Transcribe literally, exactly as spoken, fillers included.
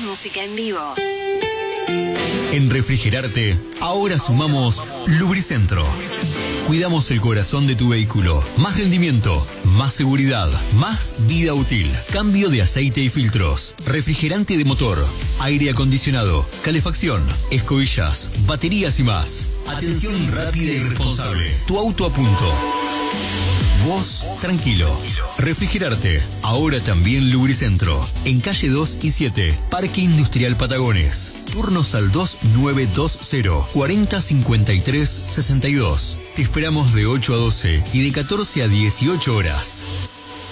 música en vivo. En Refrigerarte, ahora sumamos Lubricentro. Cuidamos el corazón de tu vehículo. Más rendimiento, más seguridad, más vida útil. Cambio de aceite y filtros. Refrigerante de motor, aire acondicionado, calefacción, escobillas, baterías y más. Atención rápida y responsable. Tu auto a punto. Vos, tranquilo. Refrigerarte, ahora también Lubricentro. En calle dos y siete, Parque Industrial Patagones. Turnos al dos nueve dos cero, cuarenta cincuenta y tres sesenta y dos. Te esperamos de ocho a doce y de catorce a dieciocho horas.